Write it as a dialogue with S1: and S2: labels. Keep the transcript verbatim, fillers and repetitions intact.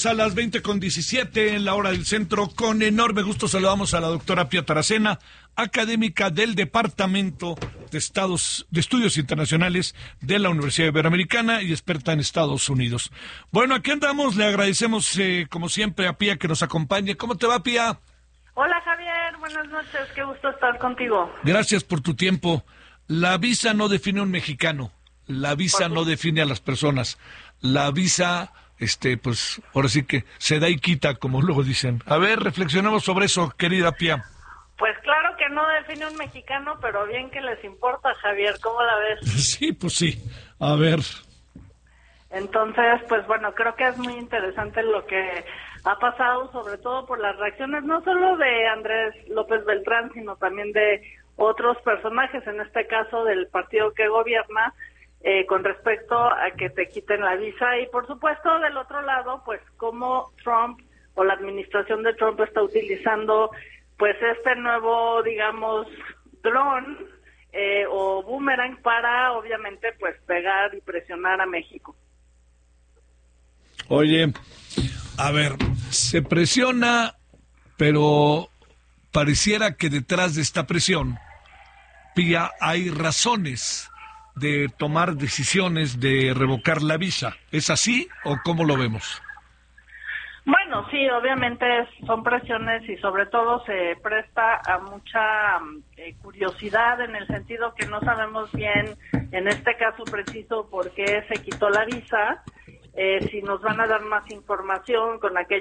S1: A las veinte con diecisiete en la hora del centro, con enorme gusto saludamos a la doctora Pía Taracena, académica del Departamento de Estados de Estudios Internacionales de la Universidad Iberoamericana y experta en Estados Unidos. Bueno, aquí andamos, le agradecemos eh, como siempre a Pía que nos acompañe. ¿Cómo te va, Pía?
S2: Hola, Javier, buenas noches, qué gusto estar contigo.
S1: Gracias por tu tiempo. La visa no define a un mexicano, la visa no define a las personas, la visa... Este, pues, ahora sí que se da y quita, como luego dicen. A ver, reflexionemos sobre eso, querida Pía.
S2: Pues claro que no define un mexicano, pero bien que les importa, Javier, ¿cómo la ves?
S1: Sí, pues sí, a ver.
S2: Entonces, pues bueno, creo que es muy interesante lo que ha pasado, sobre todo por las reacciones, no solo de Andrés López Beltrán, sino también de otros personajes, en este caso del partido que gobierna, Eh, con respecto a que te quiten la visa y por supuesto del otro lado pues cómo Trump o la administración de Trump está utilizando pues este nuevo digamos dron eh, o boomerang para obviamente pues pegar y presionar a México.
S1: Oye, a ver, se presiona, pero pareciera que detrás de esta presión, Pía, hay razones de tomar decisiones de revocar la visa. ¿Es así o cómo lo vemos?
S2: Bueno, sí, obviamente son presiones y sobre todo se presta a mucha eh, curiosidad en el sentido que no sabemos bien, en este caso preciso, por qué se quitó la visa, eh, si nos van a dar más información con aquellos